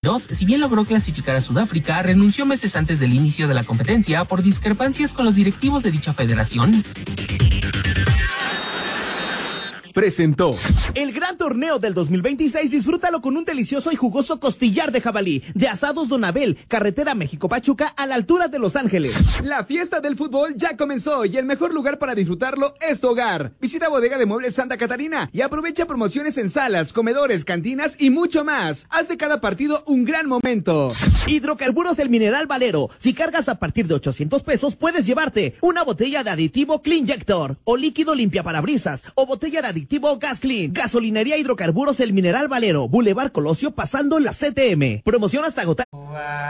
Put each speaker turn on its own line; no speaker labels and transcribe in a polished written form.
2022, si bien logró clasificar a Sudáfrica, renunció meses antes del inicio de la competencia por discrepancias con los directivos de dicha federación.
Presentó el gran torneo del 2026. Disfrútalo con un delicioso y jugoso costillar de jabalí de Asados Don Abel, carretera México-Pachuca, a la altura de Los Ángeles.
La fiesta del fútbol ya comenzó y el mejor lugar para disfrutarlo es tu hogar. Visita Bodega de Muebles Santa Catarina y aprovecha promociones en salas, comedores, cantinas y mucho más. Haz de cada partido un gran momento.
Hidrocarburos El Mineral Valero. Si cargas a partir de 800 pesos, puedes llevarte una botella de aditivo Cleanjector o líquido limpia parabrisas o botella de aditivo Gas Clean. Gasolinería Hidrocarburos El Mineral Valero, Boulevard Colosio, pasando la CTM. Promoción hasta agotar.